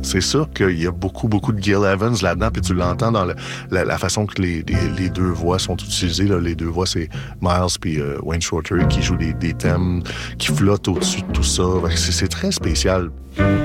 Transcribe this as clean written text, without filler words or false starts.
C'est sûr qu'il y a beaucoup de Gil Evans là-dedans, puis tu l'entends dans la façon que les deux voix sont utilisées. Là. Les deux voix, c'est Miles puis Wayne Shorter qui jouent des thèmes qui flottent au-dessus de tout ça. C'est très spécial.